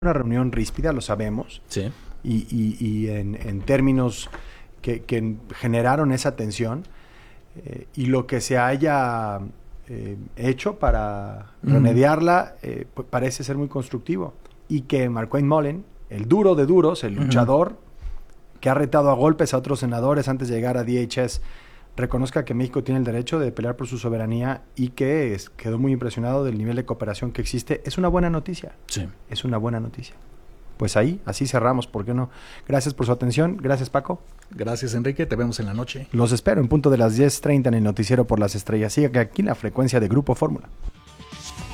una reunión ríspida, lo sabemos, Sí. y en términos que generaron esa tensión, y lo que se haya hecho para remediarla parece ser muy constructivo. Y que Markwayne Mullin, el duro de duros, el luchador que ha retado a golpes a otros senadores antes de llegar a DHS, reconozca que México tiene el derecho de pelear por su soberanía y que quedó muy impresionado del nivel de cooperación que existe. Es una buena noticia. Sí. Es una buena noticia. Pues ahí, así cerramos, ¿por qué no? Gracias por su atención. Gracias, Paco. Gracias, Enrique. Te vemos en la noche. Los espero en punto de las 10:30 en el Noticiero por las Estrellas. Siga aquí la frecuencia de Grupo Fórmula.